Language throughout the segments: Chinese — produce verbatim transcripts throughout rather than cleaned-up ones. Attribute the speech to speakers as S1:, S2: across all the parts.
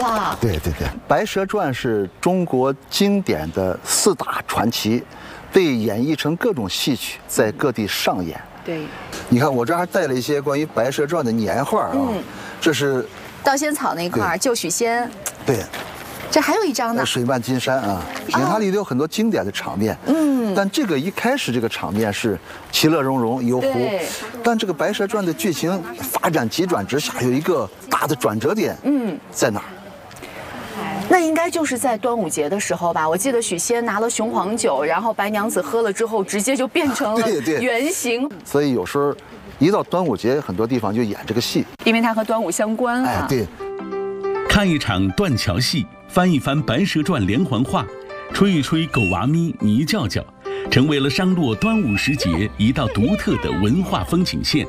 S1: 了。
S2: 对对对，《白蛇传》是中国经典的四大传奇，被演绎成各种戏曲，在各地上演。
S1: 对，
S2: 你看我这还带了一些关于《白蛇传》的年画啊，嗯、这是
S1: 稻仙草那块救许仙。
S2: 对。
S1: 这还有一张呢，
S2: 水漫金山啊，你看它里头有很多经典的场面，嗯，但这个一开始这个场面是其乐融融游湖，但这个《白蛇传》的剧情发展急转直下，有一个大的转折点，嗯，在哪儿？
S1: 那应该就是在端午节的时候吧。我记得许仙拿了雄黄酒，然后白娘子喝了之后，直接就变成了原形。
S2: 所以有时候一到端午节，很多地方就演这个戏，
S1: 因为它和端午相关啊。
S2: 哎，对。
S3: 看一场断桥戏，翻一翻《白蛇传》连环画，吹一吹狗娃咪泥叫叫，成为了商洛端午时节一道独特的文化风景线。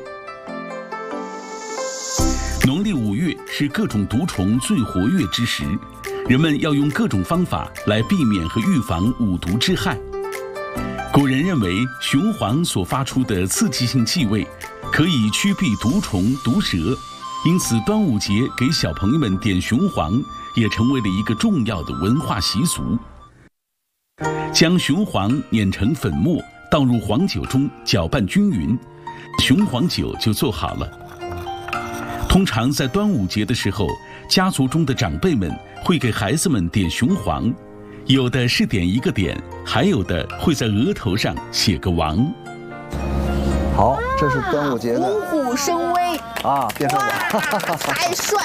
S3: 农历五月是各种毒虫最活跃之时，人们要用各种方法来避免和预防五毒之害。古人认为雄黄所发出的刺激性气味可以驱避毒虫毒蛇，因此端午节给小朋友们点雄黄也成为了一个重要的文化习俗。将雄黄碾成粉末，倒入黄酒中搅拌均匀，雄黄酒就做好了。通常在端午节的时候，家族中的长辈们会给孩子们点雄黄，有的是点一个点，还有的会在额头上写个王。
S2: 好，这是端午节的
S1: 五虎生威
S2: 啊，变成王，
S1: 太帅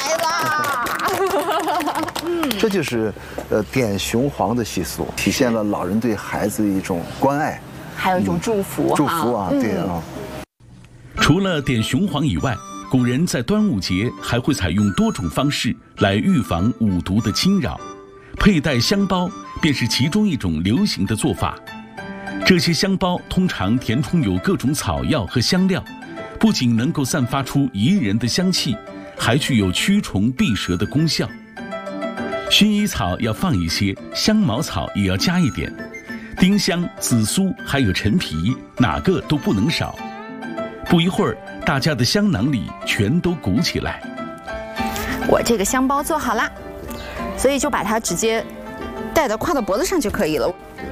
S1: 了！
S2: 这就是呃点雄黄的习俗，体现了老人对孩子的一种关爱，
S1: 还有一种祝福，
S2: 嗯、祝福啊，嗯、对啊。
S3: 除了点雄黄以外，古人在端午节还会采用多种方式来预防五毒的侵扰，佩戴香包便是其中一种流行的做法。这些香包通常填充有各种草药和香料，不仅能够散发出宜人的香气，还具有驱虫避蛇的功效。薰衣草要放一些，香茅草也要加一点，丁香、紫苏还有陈皮，哪个都不能少。不一会儿，大家的香囊里全都鼓起来。
S1: 我这个香包做好了，所以就把它直接戴到挎到脖子上就可以了。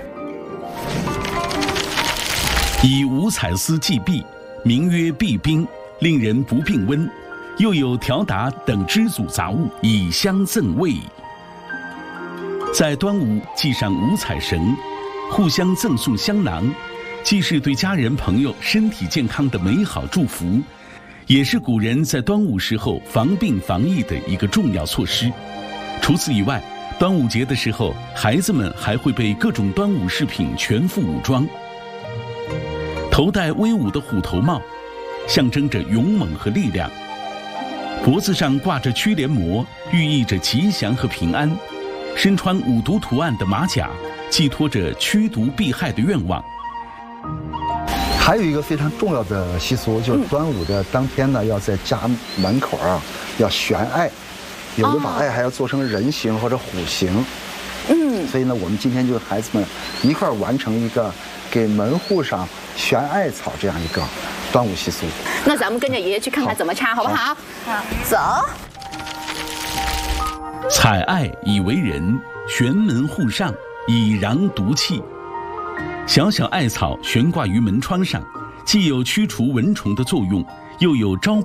S3: 以五彩丝系臂，名曰臂冰，令人不病温。又有条达等知足杂物，以香赠味。在端午系上五彩绳，互相赠送香囊，既是对家人朋友身体健康的美好祝福，也是古人在端午时候防病防疫的一个重要措施。除此以外，端午节的时候，孩子们还会被各种端午饰品全副武装，头戴威武的虎头帽，象征着勇猛和力量；脖子上挂着驱莲膜，寓意着吉祥和平安；身穿五毒图案的马甲，寄托着驱毒避害的愿望。
S2: 还有一个非常重要的习俗，就是端午的当天呢，要在家门口啊要悬艾，有的把艾还要做成人形或者虎形。嗯，所以呢，我们今天就孩子们一块儿完成一个给门户上悬艾草这样一个端午习俗。
S1: 那咱们跟着爷爷去看看怎么插，好不好？好，走。
S3: 采艾以为人，悬门户上以攘毒气。小小艾草悬挂于门窗上，既有驱除蚊虫的作用，又有招